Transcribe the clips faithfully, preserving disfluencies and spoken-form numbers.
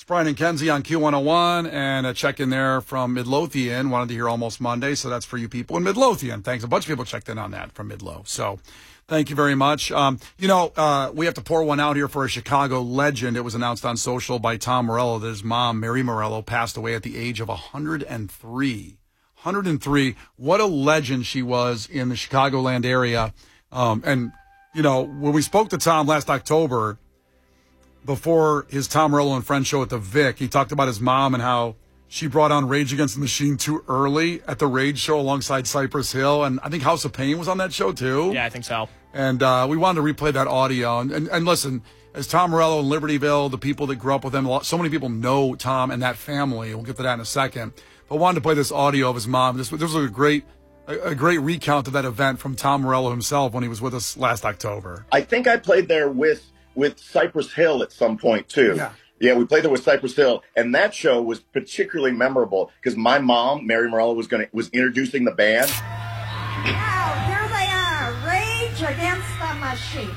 Brian and Kenzie on Q one oh one, and a check in there from Midlothian. Wanted to hear Almost Monday, so that's for you people in Midlothian. Thanks. A bunch of people checked in on that from Midlo. So thank you very much. Um, you know, uh, we have to pour one out here for a Chicago legend. It was announced on social by Tom Morello that his mom, Mary Morello, passed away at the age of one hundred three. one hundred three. What a legend she was in the Chicagoland area. Um, and, you know, when we spoke to Tom last October, before his Tom Morello and Friends show at the Vic, he talked about his mom and how she brought on Rage Against the Machine too early at the Rage show alongside Cypress Hill. And I think House of Pain was on that show too. Yeah, I think so. And uh, we wanted to replay that audio. And, and, and listen, as Tom Morello in Libertyville, the people that grew up with him, so many people know Tom and that family. We'll get to that in a second. But wanted to play this audio of his mom. This, this was a great, a, a great recount of that event from Tom Morello himself when he was with us last October. I think I played there with with Cypress Hill at some point too. Yeah. Yeah, we played there with Cypress Hill, and that show was particularly memorable because my mom, Mary Morello, was going to was introducing the band. Now, here they are, Rage Against the Machine.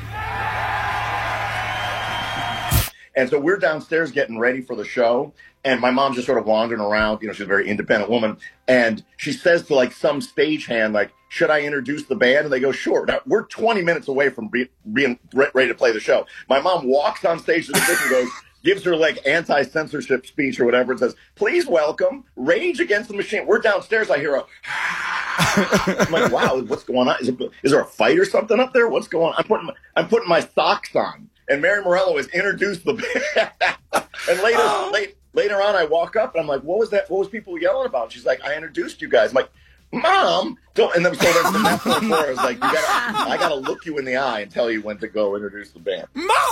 And so we're downstairs getting ready for the show, and my mom's just sort of wandering around. You know, she's a very independent woman, and she says to like some stagehand, like, "Should I introduce the band?" And they go, "Sure." Now we're twenty minutes away from be, being ready to play the show. My mom walks on stage to the Vic and goes, gives her like anti-censorship speech or whatever, and says, "Please welcome Rage Against the Machine." We're downstairs. I hear a. I'm like, "Wow, what's going on? Is, it, is there a fight or something up there? What's going on?" I'm putting my, I'm putting my socks on, and Mary Morello has introduced the band. And later, oh. late, later on, I walk up and I'm like, "What was that? What was people yelling about?" She's like, "I introduced you guys." I'm like, "Mom, don't." And then so then from that point forward, I was like, "You gotta, I gotta look you in the eye and tell you when to go introduce the band."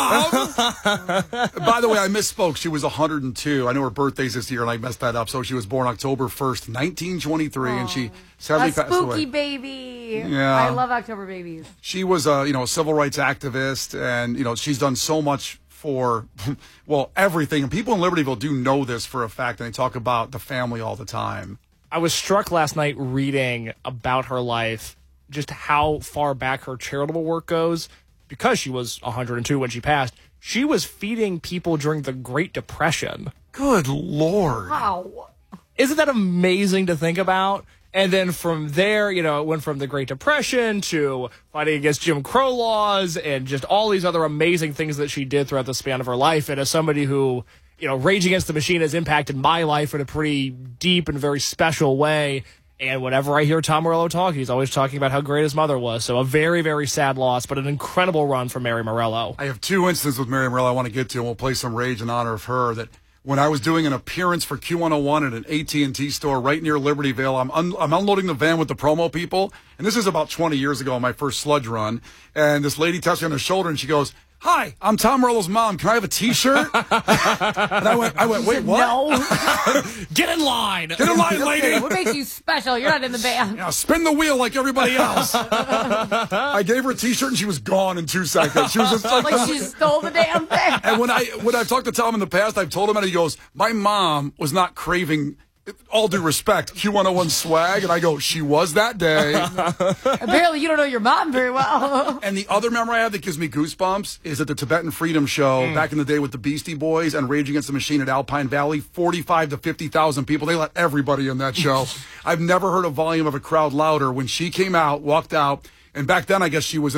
Mom. By the way, I misspoke. She was one hundred two. I know her birthday's this year, and I messed that up. So she was born October first, nineteen twenty-three, Aww. And she sadly a passed away. Spooky baby. Yeah, I love October babies. She was a you know a civil rights activist, and you know she's done so much for well everything. And people in Libertyville do know this for a fact, and they talk about the family all the time. I was struck last night reading about her life, just how far back her charitable work goes. Because she was one hundred two when she passed, she was feeding people during the Great Depression. Good Lord. Wow. Isn't that amazing to think about? And then from there, you know, it went from the Great Depression to fighting against Jim Crow laws and just all these other amazing things that she did throughout the span of her life. And as somebody who, you know, Rage Against the Machine has impacted my life in a pretty deep and very special way. And whenever I hear Tom Morello talk, he's always talking about how great his mother was. So a very, very sad loss, but an incredible run for Mary Morello. I have two instances with Mary Morello I want to get to, and we'll play some Rage in honor of her. That when I was doing an appearance for Q one oh one at an A T and T store right near Libertyville, I'm, un- I'm unloading the van with the promo people, and this is about twenty years ago on my first sludge run, and this lady touched me on the shoulder, and she goes, "Hi, I'm Tom Morello's mom. Can I have a T-shirt?" And I went, I went, "Wait, what?" No. Get in line. Get in line, lady. What makes you special? You're not in the band. Yeah, spin the wheel like everybody else. I gave her a T-shirt and she was gone in two seconds. She was just like, Like she stole the damn thing. and when I when I've talked to Tom in the past, I've told him, and he goes, "My mom was not craving." All due respect, Q one oh one swag, and I go, she was that day. Apparently, you don't know your mom very well. And the other memory I have that gives me goosebumps is at the Tibetan Freedom Show mm. back in the day with the Beastie Boys and Rage Against the Machine at Alpine Valley, forty-five to fifty thousand people. They let everybody in that show. I've never heard a volume of a crowd louder when she came out, walked out, and back then I guess she was